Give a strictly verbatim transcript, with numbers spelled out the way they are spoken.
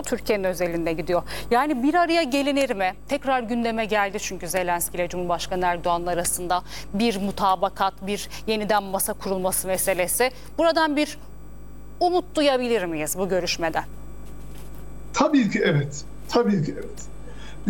Türkiye'nin özelinde gidiyor. Yani bir araya gelinir mi? Tekrar gündeme geldi çünkü Zelenski ile Cumhurbaşkanı Erdoğan arasında bir mutabakat, bir yeniden masa kurulması meselesi. Buradan bir umut duyabilir miyiz bu görüşmeden? Tabii ki evet. Tabii ki evet.